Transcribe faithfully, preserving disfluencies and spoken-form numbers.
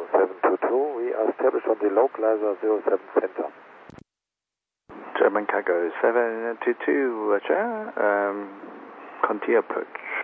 seven two two, we are established on the localizer zero seven center. German Cargo seven two two, Roger. Um, Conti approach.